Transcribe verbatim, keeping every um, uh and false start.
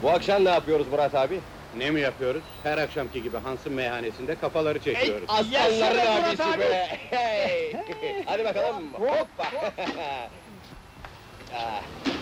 Bu akşam ne yapıyoruz Murat abi? Ne mi yapıyoruz? Her akşamki gibi Hans'ın meyhanesinde kafaları çekiyoruz. Aslanların Yaşa be Murat abisi abi! be! Hey! Hadi bakalım, hoppa! Ah,